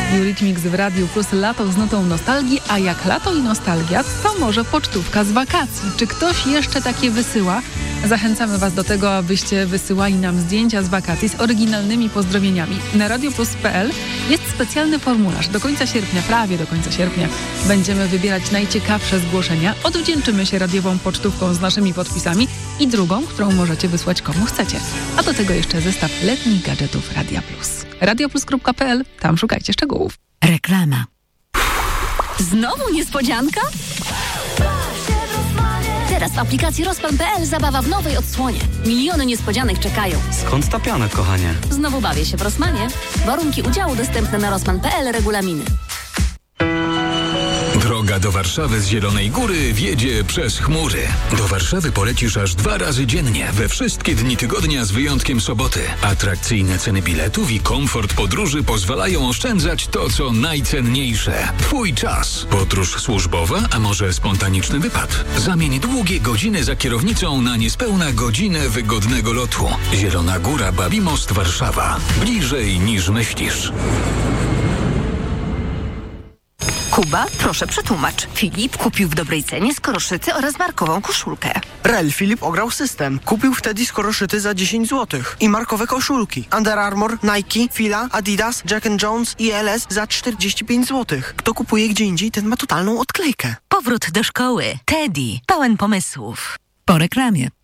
Eurythmics w Radiu Plus, lato z nutą nostalgii, a jak lato i nostalgia, to może pocztówka z wakacji. Czy ktoś jeszcze takie wysyła? Zachęcamy Was do tego, abyście wysyłali nam zdjęcia z wakacji z oryginalnymi pozdrowieniami. Na radioplus.pl jest specjalny formularz. Do końca sierpnia, prawie do końca sierpnia, będziemy wybierać najciekawsze zgłoszenia. Odwdzięczymy się radiową pocztówką z naszymi podpisami i drugą, którą możecie wysłać komu chcecie. A do tego jeszcze zestaw letnich gadżetów Radia Plus. radioplus.pl, tam szukajcie szczegółów. Reklama. Znowu niespodzianka? Teraz w aplikacji Rosman.pl zabawa w nowej odsłonie. Miliony niespodzianek czekają. Skąd ta piana, kochanie? Znowu bawię się w Rosmanie. Warunki udziału dostępne na Rosman.pl, regulaminy. Droga do Warszawy z Zielonej Góry wiedzie przez chmury. Do Warszawy polecisz aż 2 razy dziennie, we wszystkie dni tygodnia z wyjątkiem soboty. Atrakcyjne ceny biletów i komfort podróży pozwalają oszczędzać to, co najcenniejsze. Twój czas. Podróż służbowa, a może spontaniczny wypad? Zamień długie godziny za kierownicą na niespełna godzinę wygodnego lotu. Zielona Góra, Babimost, Warszawa. Bliżej niż myślisz. Kuba, proszę przetłumacz. Filip kupił w dobrej cenie skoroszyty oraz markową koszulkę. Rel Filip ograł system. Kupił wtedy skoroszyty za 10 zł. I markowe koszulki. Under Armour, Nike, Fila, Adidas, Jack & Jones i LS za 45 zł. Kto kupuje gdzie indziej, ten ma totalną odklejkę. Powrót do szkoły. Teddy. Pełen pomysłów. Po reklamie.